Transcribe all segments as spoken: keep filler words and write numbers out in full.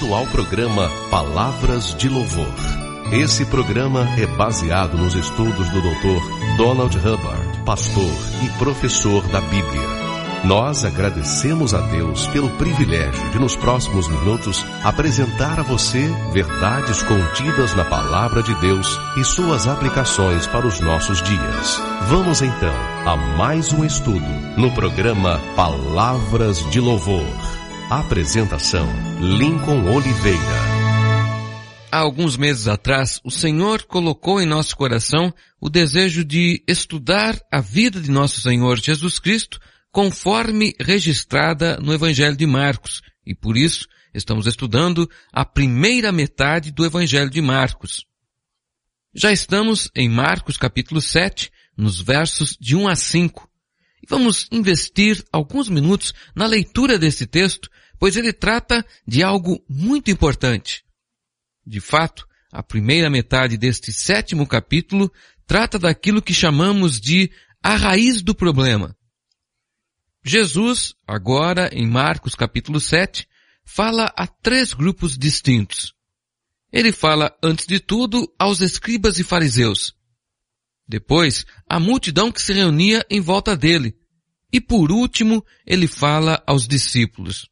bem-vindo ao programa Palavras de Louvor. Esse programa é baseado nos estudos do doutor Donald Hubbard, pastor e professor da Bíblia. Nós agradecemos a Deus pelo privilégio de, nos próximos minutos, apresentar a você verdades contidas na Palavra de Deus e suas aplicações para os nossos dias. Vamos então a mais um estudo no programa Palavras de Louvor. Apresentação: Lincoln Oliveira. Há alguns meses atrás, o Senhor colocou em nosso coração o desejo de estudar a vida de nosso Senhor Jesus Cristo conforme registrada no Evangelho de Marcos, e por isso estamos estudando a primeira metade do Evangelho de Marcos. Já estamos em Marcos capítulo sete, nos versos de um a cinco, e vamos investir alguns minutos na leitura desse texto, pois ele trata de algo muito importante. De fato, a primeira metade deste sétimo capítulo trata daquilo que chamamos de a raiz do problema. Jesus, agora em Marcos capítulo sete, fala a três grupos distintos. Ele fala, antes de tudo, aos escribas e fariseus. Depois, à multidão que se reunia em volta dele. E por último, ele fala aos discípulos.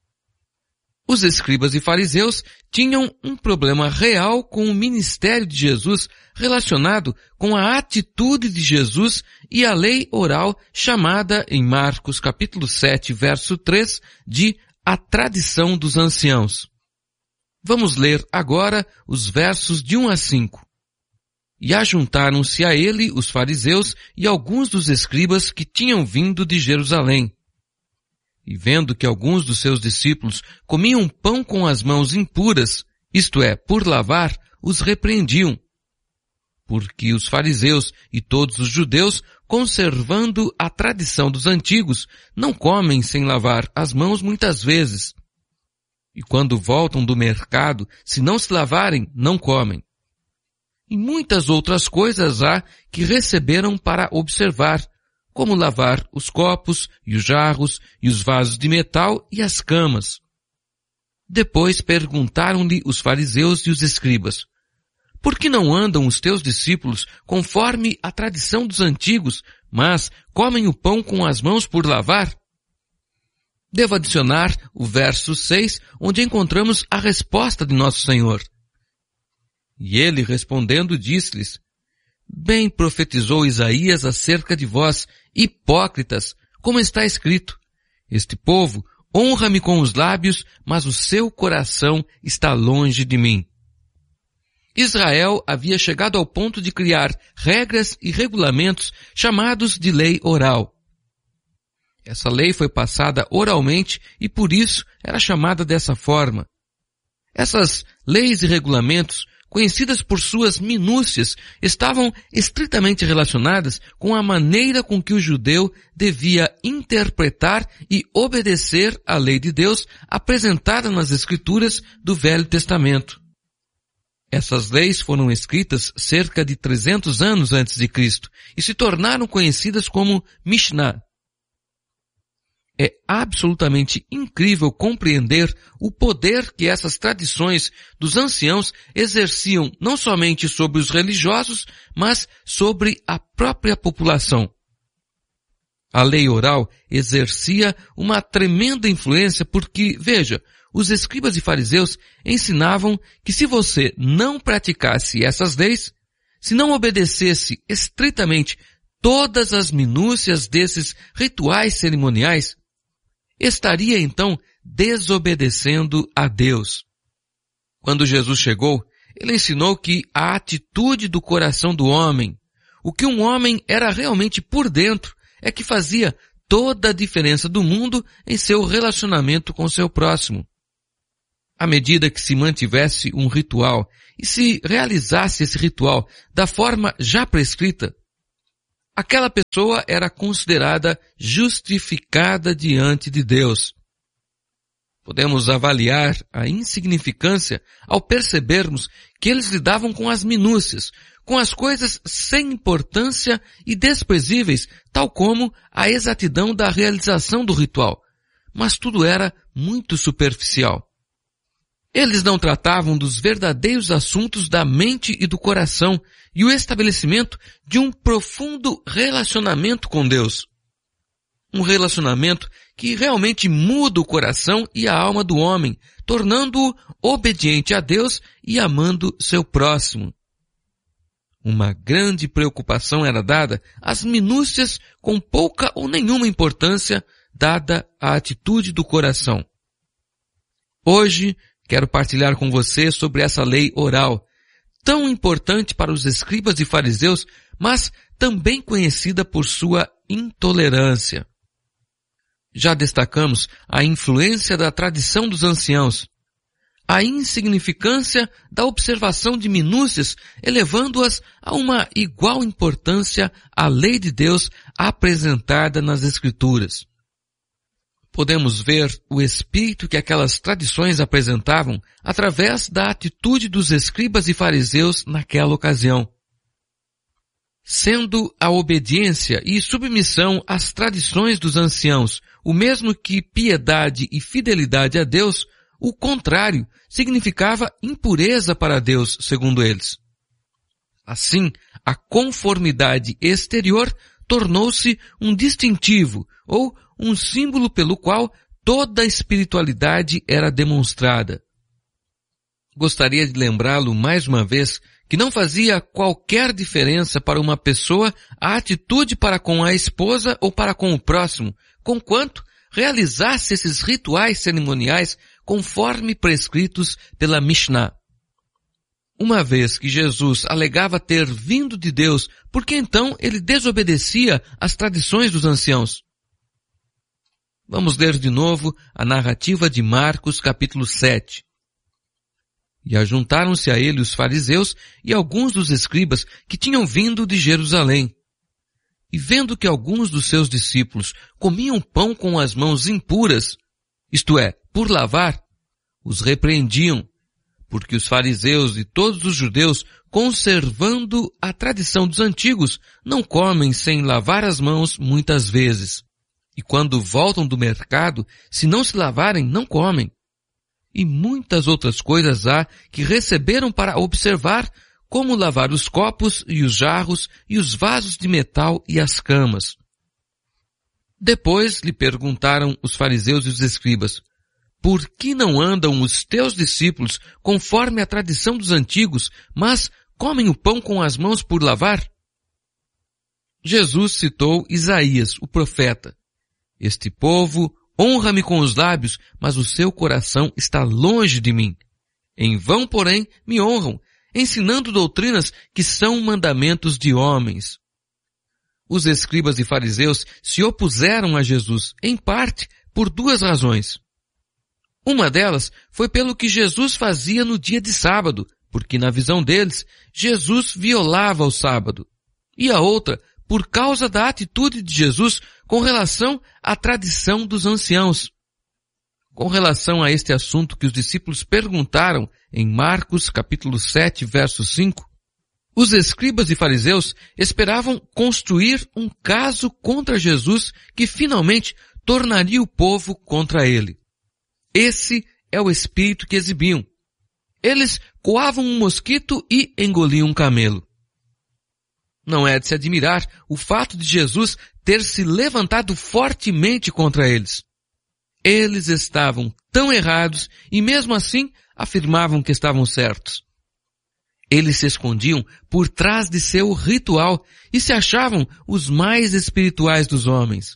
Os escribas e fariseus tinham um problema real com o ministério de Jesus relacionado com a atitude de Jesus e a lei oral chamada em Marcos capítulo sete, verso três, de a tradição dos anciãos. Vamos ler agora os versos de um a cinco. E ajuntaram-se a ele os fariseus e alguns dos escribas que tinham vindo de Jerusalém. E vendo que alguns dos seus discípulos comiam pão com as mãos impuras, isto é, por lavar, os repreendiam. Porque os fariseus e todos os judeus, conservando a tradição dos antigos, não comem sem lavar as mãos muitas vezes. E quando voltam do mercado, se não se lavarem, não comem. E muitas outras coisas há que receberam para observar, como lavar os copos e os jarros e os vasos de metal e as camas. Depois perguntaram-lhe os fariseus e os escribas: por que não andam os teus discípulos conforme a tradição dos antigos, mas comem o pão com as mãos por lavar? Devo adicionar o verso seis, onde encontramos a resposta de nosso Senhor. E ele, respondendo, disse-lhes: bem profetizou Isaías acerca de vós, hipócritas, como está escrito: este povo honra-me com os lábios, mas o seu coração está longe de mim. Israel havia chegado ao ponto de criar regras e regulamentos chamados de lei oral. Essa lei foi passada oralmente e por isso era chamada dessa forma. Essas leis e regulamentos, conhecidas por suas minúcias, estavam estritamente relacionadas com a maneira com que o judeu devia interpretar e obedecer a lei de Deus apresentada nas Escrituras do Velho Testamento. Essas leis foram escritas cerca de trezentos anos antes de Cristo e se tornaram conhecidas como Mishnah. É absolutamente incrível compreender o poder que essas tradições dos anciãos exerciam não somente sobre os religiosos, mas sobre a própria população. A lei oral exercia uma tremenda influência porque, veja, os escribas e fariseus ensinavam que se você não praticasse essas leis, se não obedecesse estritamente todas as minúcias desses rituais cerimoniais, estaria então desobedecendo a Deus. Quando Jesus chegou, ele ensinou que a atitude do coração do homem, o que um homem era realmente por dentro, é que fazia toda a diferença do mundo em seu relacionamento com seu próximo. À medida que se mantivesse um ritual e se realizasse esse ritual da forma já prescrita, aquela pessoa era considerada justificada diante de Deus. Podemos avaliar a insignificância ao percebermos que eles lidavam com as minúcias, com as coisas sem importância e desprezíveis, tal como a exatidão da realização do ritual. Mas tudo era muito superficial. Eles não tratavam dos verdadeiros assuntos da mente e do coração e o estabelecimento de um profundo relacionamento com Deus. Um relacionamento que realmente muda o coração e a alma do homem, tornando-o obediente a Deus e amando seu próximo. Uma grande preocupação era dada às minúcias com pouca ou nenhuma importância dada à atitude do coração. Hoje, quero partilhar com você sobre essa lei oral, tão importante para os escribas e fariseus, mas também conhecida por sua intolerância. Já destacamos a influência da tradição dos anciãos, a insignificância da observação de minúcias, elevando-as a uma igual importância à lei de Deus apresentada nas Escrituras. Podemos ver o espírito que aquelas tradições apresentavam através da atitude dos escribas e fariseus naquela ocasião. Sendo a obediência e submissão às tradições dos anciãos o mesmo que piedade e fidelidade a Deus, o contrário significava impureza para Deus, segundo eles. Assim, a conformidade exterior tornou-se um distintivo ou um símbolo pelo qual toda a espiritualidade era demonstrada. Gostaria de lembrá-lo mais uma vez que não fazia qualquer diferença para uma pessoa a atitude para com a esposa ou para com o próximo, conquanto realizasse esses rituais cerimoniais conforme prescritos pela Mishnah. Uma vez que Jesus alegava ter vindo de Deus, por que então ele desobedecia às tradições dos anciãos? Vamos ler de novo a narrativa de Marcos, capítulo sete. E ajuntaram-se a ele os fariseus e alguns dos escribas que tinham vindo de Jerusalém. E vendo que alguns dos seus discípulos comiam pão com as mãos impuras, isto é, por lavar, os repreendiam, porque os fariseus e todos os judeus, conservando a tradição dos antigos, não comem sem lavar as mãos muitas vezes. E quando voltam do mercado, se não se lavarem, não comem. E muitas outras coisas há que receberam para observar, como lavar os copos e os jarros e os vasos de metal e as camas. Depois lhe perguntaram os fariseus e os escribas: por que não andam os teus discípulos conforme a tradição dos antigos, mas comem o pão com as mãos por lavar? Jesus citou Isaías, o profeta. Este povo honra-me com os lábios, mas o seu coração está longe de mim. Em vão, porém, me honram, ensinando doutrinas que são mandamentos de homens. Os escribas e fariseus se opuseram a Jesus, em parte, por duas razões. Uma delas foi pelo que Jesus fazia no dia de sábado, porque na visão deles, Jesus violava o sábado. E a outra, por causa da atitude de Jesus com relação à tradição dos anciãos. Com relação a este assunto que os discípulos perguntaram em Marcos capítulo sete, verso cinco, os escribas e fariseus esperavam construir um caso contra Jesus que finalmente tornaria o povo contra ele. Esse é o espírito que exibiam. Eles coavam um mosquito e engoliam um camelo. Não é de se admirar o fato de Jesus ter se levantado fortemente contra eles. Eles estavam tão errados e mesmo assim afirmavam que estavam certos. Eles se escondiam por trás de seu ritual e se achavam os mais espirituais dos homens.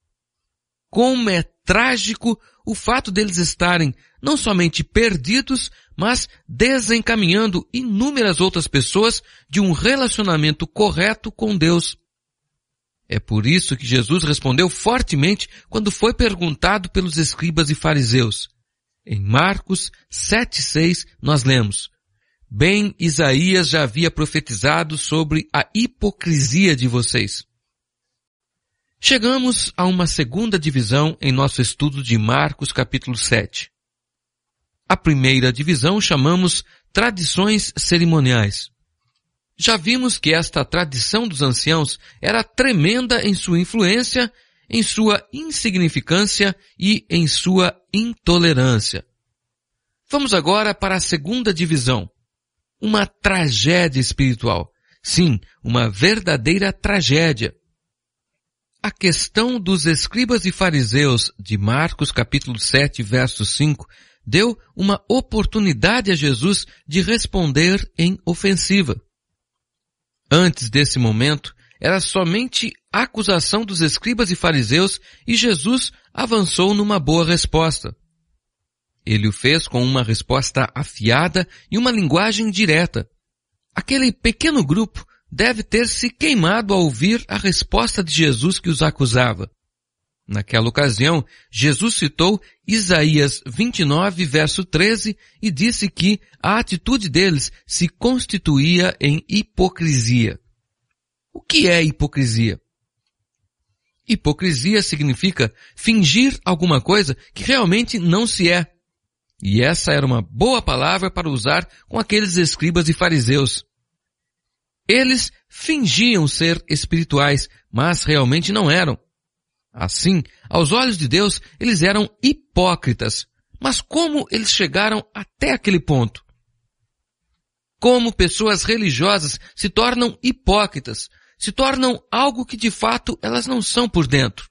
Como é trágico o fato deles estarem não somente perdidos, mas desencaminhando inúmeras outras pessoas de um relacionamento correto com Deus. É por isso que Jesus respondeu fortemente quando foi perguntado pelos escribas e fariseus. Em Marcos sete, seis, nós lemos: bem, Isaías já havia profetizado sobre a hipocrisia de vocês. Chegamos a uma segunda divisão em nosso estudo de Marcos capítulo sete. A primeira divisão chamamos tradições cerimoniais. Já vimos que esta tradição dos anciãos era tremenda em sua influência, em sua insignificância e em sua intolerância. Vamos agora para a segunda divisão. Uma tragédia espiritual. Sim, uma verdadeira tragédia. A questão dos escribas e fariseus de Marcos capítulo sete, verso cinco, deu uma oportunidade a Jesus de responder em ofensiva. Antes desse momento, era somente a acusação dos escribas e fariseus e Jesus avançou numa boa resposta. Ele o fez com uma resposta afiada e uma linguagem direta. Aquele pequeno grupo deve ter se queimado ao ouvir a resposta de Jesus que os acusava. Naquela ocasião, Jesus citou Isaías vinte e nove, verso treze, e disse que a atitude deles se constituía em hipocrisia. O que é hipocrisia? Hipocrisia significa fingir alguma coisa que realmente não se é. E essa era uma boa palavra para usar com aqueles escribas e fariseus. Eles fingiam ser espirituais, mas realmente não eram. Assim, aos olhos de Deus, eles eram hipócritas. Mas como eles chegaram até aquele ponto? Como pessoas religiosas se tornam hipócritas, se tornam algo que de fato elas não são por dentro?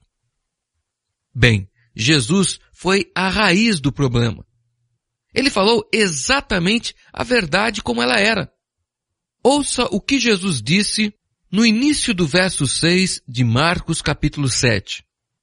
Bem, Jesus foi a raiz do problema. Ele falou exatamente a verdade como ela era. Ouça o que Jesus disse no início do verso seis de Marcos capítulo sete.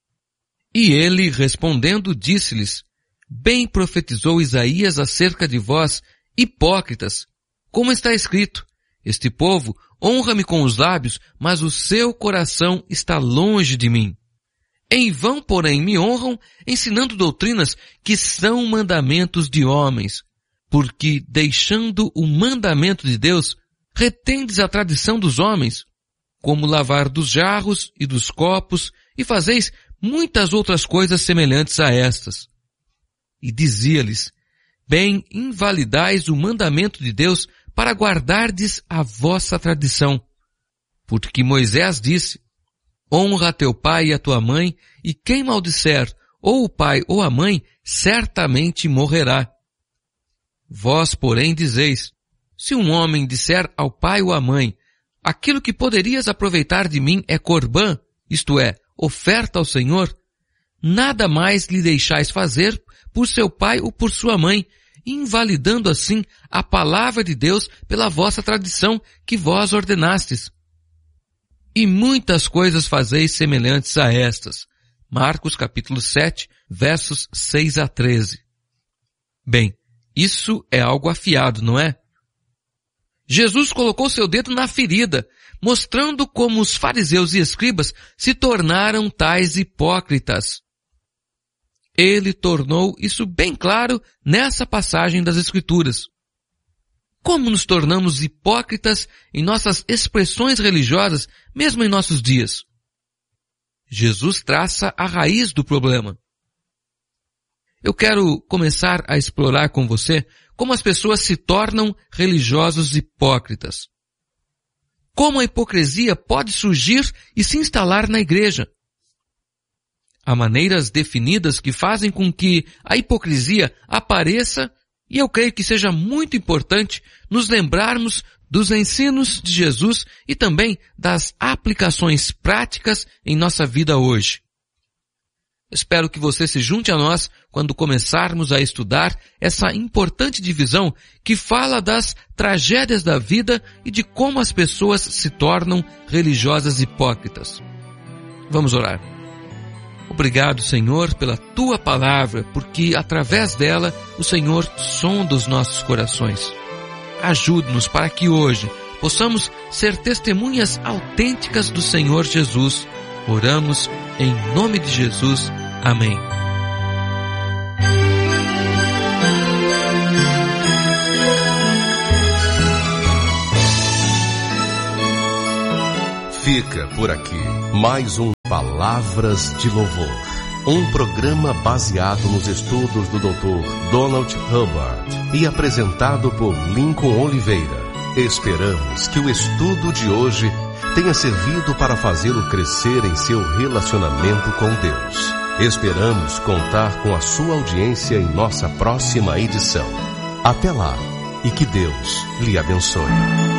E ele, respondendo, disse-lhes: Bem profetizou Isaías acerca de vós, hipócritas, como está escrito: Este povo honra-me com os lábios, mas o seu coração está longe de mim. Em vão, porém, me honram, ensinando doutrinas que são mandamentos de homens, porque, deixando o mandamento de Deus, retendes a tradição dos homens, como lavar dos jarros e dos copos, e fazeis muitas outras coisas semelhantes a estas. E dizia-lhes: Bem invalidais o mandamento de Deus para guardardes a vossa tradição. Porque Moisés disse: Honra a teu pai e a tua mãe, e quem maldisser ou o pai ou a mãe, certamente morrerá. Vós, porém, dizeis: Se um homem disser ao pai ou à mãe: Aquilo que poderias aproveitar de mim é corbã, isto é, oferta ao Senhor, nada mais lhe deixais fazer por seu pai ou por sua mãe, invalidando assim a palavra de Deus pela vossa tradição que vós ordenastes. E muitas coisas fazeis semelhantes a estas. Marcos capítulo sete, versos seis a treze. Bem, isso é algo afiado, não é? Jesus colocou seu dedo na ferida, mostrando como os fariseus e escribas se tornaram tais hipócritas. Ele tornou isso bem claro nessa passagem das Escrituras. Como nos tornamos hipócritas em nossas expressões religiosas, mesmo em nossos dias? Jesus traça a raiz do problema. Eu quero começar a explorar com você como as pessoas se tornam religiosos hipócritas. Como a hipocrisia pode surgir e se instalar na igreja? Há maneiras definidas que fazem com que a hipocrisia apareça, e eu creio que seja muito importante nos lembrarmos dos ensinos de Jesus e também das aplicações práticas em nossa vida hoje. Espero que você se junte a nós quando começarmos a estudar essa importante divisão que fala das tragédias da vida e de como as pessoas se tornam religiosas hipócritas. Vamos orar. Obrigado, Senhor, pela Tua palavra, porque através dela o Senhor sonda os nossos corações. Ajude-nos para que hoje possamos ser testemunhas autênticas do Senhor Jesus. Oramos em nome de Jesus. Amém. Fica por aqui mais um Palavras de Louvor, um programa baseado nos estudos do doutor Donald Hubbard e apresentado por Lincoln Oliveira. Esperamos que o estudo de hoje tenha servido para fazê-lo crescer em seu relacionamento com Deus. Esperamos contar com a sua audiência em nossa próxima edição. Até lá, e que Deus lhe abençoe.